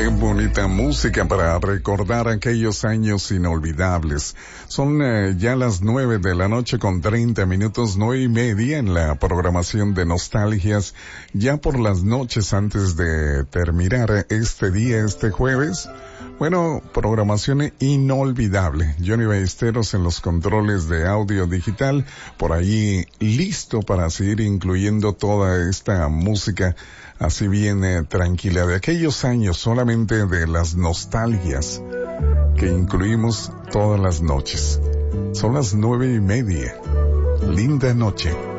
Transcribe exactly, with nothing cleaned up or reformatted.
Qué bonita música para recordar aquellos años inolvidables. Son eh, ya las nueve de la noche con treinta minutos, nueve y media en la programación de Nostalgias. Ya por las noches antes de terminar este día, este jueves. Bueno, programación inolvidable. Johnny Ballesteros en los controles de audio digital, por ahí listo para seguir incluyendo toda esta música así bien eh, tranquila de aquellos años, solamente de las nostalgias que incluimos todas las noches. Son las nueve y media. Linda noche.